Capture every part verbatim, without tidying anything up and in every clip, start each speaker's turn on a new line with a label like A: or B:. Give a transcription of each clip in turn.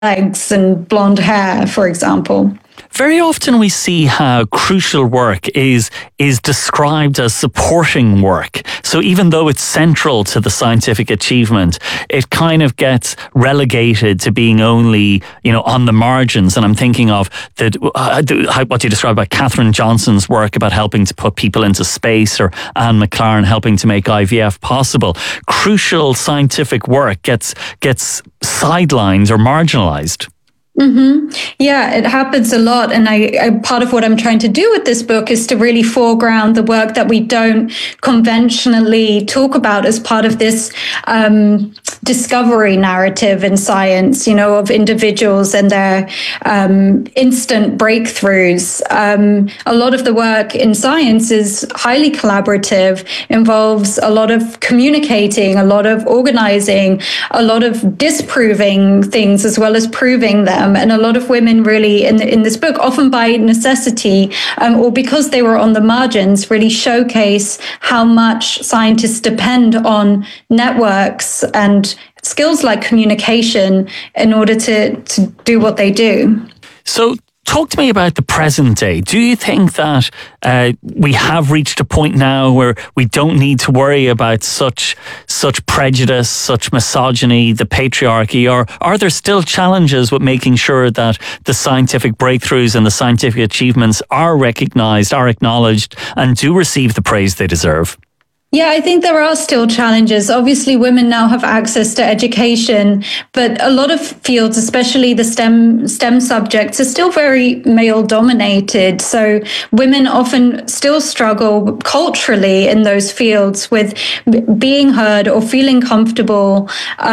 A: legs and blonde hair, for example.
B: Very often we see how crucial work is is described as supporting work. So even though it's central to the scientific achievement, it kind of gets relegated to being only, you know, on the margins. And I'm thinking of the, uh, what you described about Katherine Johnson's work about helping to put people into space, or Anne McLaren helping to make I V F possible. Crucial scientific work gets gets sidelined or marginalized.
A: Mm-hmm. Yeah, it happens a lot. And I, I, part of what I'm trying to do with this book is to really foreground the work that we don't conventionally talk about as part of this um, discovery narrative in science, you know, of individuals and their um, instant breakthroughs. Um, a lot of the work in science is highly collaborative, involves a lot of communicating, a lot of organizing, a lot of disproving things as well as proving them. Um, and a lot of women really in, in this book, often by necessity um, or because they were on the margins, really showcase how much scientists depend on networks and skills like communication in order to, to do what they do.
B: So talk to me about the present day. Do you think that uh, we have reached a point now where we don't need to worry about such such prejudice, such misogyny, the patriarchy, or are there still challenges with making sure that the scientific breakthroughs and the scientific achievements are recognised, are acknowledged, and do receive the praise they deserve?
A: Yeah, I think there are still challenges. Obviously, women now have access to education, but a lot of fields, especially the STEM STEM subjects, are still very male dominated. So women often still struggle culturally in those fields with being heard or feeling comfortable,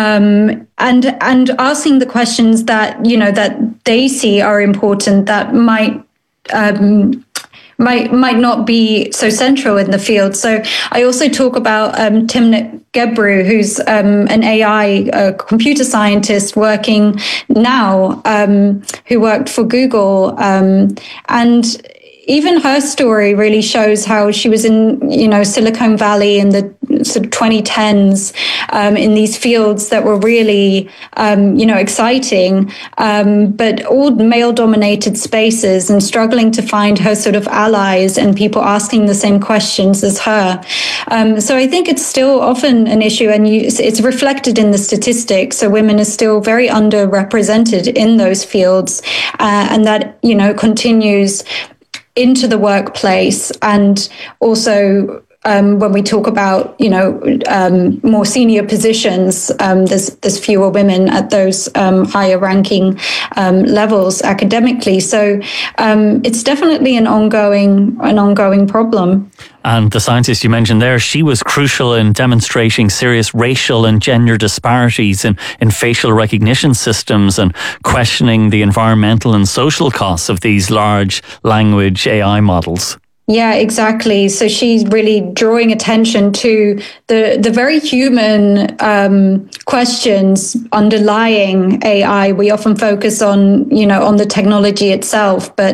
A: um, and and asking the questions that, you know, that they see are important that might um, might might not be so central in the field. So I also talk about um, Timnit Gebru, who's um, an A I uh, computer scientist working now, um, who worked for Google, um, and even her story really shows how she was in, you know, Silicon Valley in the sort of twenty tens, um, in these fields that were really, um, you know, exciting, um, but all male-dominated spaces, and struggling to find her sort of allies and people asking the same questions as her. Um, so I think it's still often an issue, and you, it's reflected in the statistics. So women are still very underrepresented in those fields, uh, and that, you know, continues into the workplace. And also um, when we talk about, you know, um, more senior positions, um, there's there's fewer women at those um, higher ranking um, levels academically. So um, it's definitely an ongoing an ongoing problem.
B: And the scientist you mentioned there, she was crucial in demonstrating serious racial and gender disparities in, in facial recognition systems and questioning the environmental and social costs of these large language A I models.
A: Yeah, exactly. So she's really drawing attention to the the very human um, questions underlying A I. We often focus on, you know, on the technology itself, but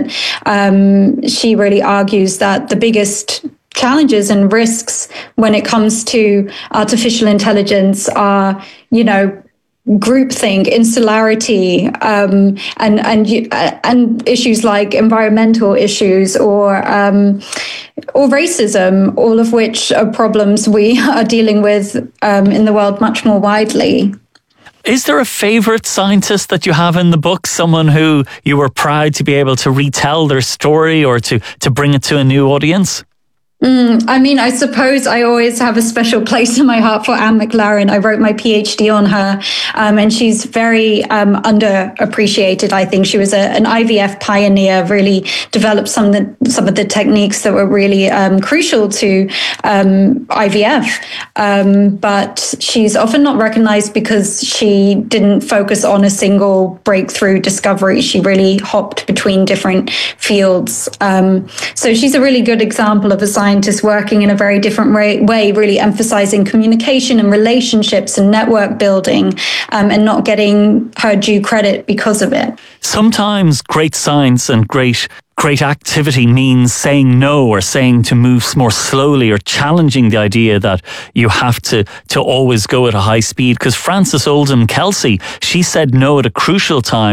A: um, she really argues that the biggest challenges and risks when it comes to artificial intelligence are, you know, groupthink, insularity, um, and and and issues like environmental issues or um, or racism, all of which are problems we are dealing with um, in the world much more widely.
B: Is there a favourite scientist that you have in the book, someone who you were proud to be able to retell their story or to, to bring it to a new audience?
A: Mm, I mean, I suppose I always have a special place in my heart for Anne McLaren. I wrote my PhD on her, um, and she's very um, underappreciated. I think she was a, an I V F pioneer, really developed some of the, some of the techniques that were really um, crucial to um, I V F. Um, but she's often not recognized because she didn't focus on a single breakthrough discovery. She really hopped between different fields. Um, so she's a really good example of a scientist working in a very different way, way really emphasizing communication and relationships and network building, um, and not getting her due credit because of it.
B: Sometimes great science and great great activity means saying no or saying to move more slowly or challenging the idea that you have to, to always go at a high speed. Because Frances Oldham Kelsey, she said no at a crucial time